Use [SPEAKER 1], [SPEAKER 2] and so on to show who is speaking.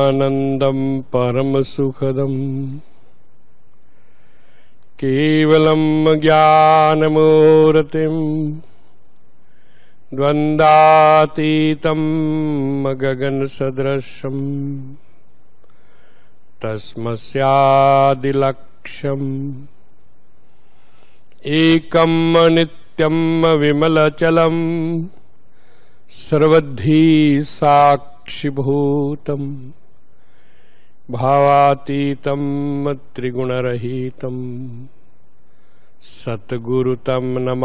[SPEAKER 1] ब्रह्मानन्दं परमसुखदम् केवलं ज्ञानमूर्तिं द्वन्द्वातीतं गगनसदृशं तस्मस्यादिलक्ष्यम् एकं नित्यं विमलचलं सर्वधी साक्षिभूतं भावातीतं त्रिगुणरहितं सद्गुरुतं नमामि।